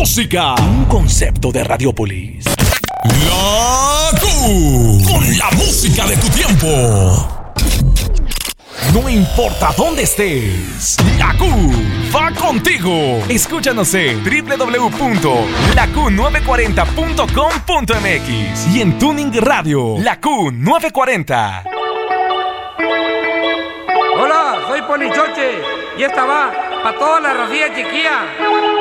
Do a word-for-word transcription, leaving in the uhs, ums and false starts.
música. Un concepto de Radiopolis. La Q. Con la música de tu tiempo. No importa dónde estés, la Q va contigo. Escúchanos en doble u doble u doble u punto la q nueve cuarenta punto com punto m x y en Tuning Radio, la Q nueve cuarenta. Hola, soy Ponichoche y esta va para toda la racía chiquilla.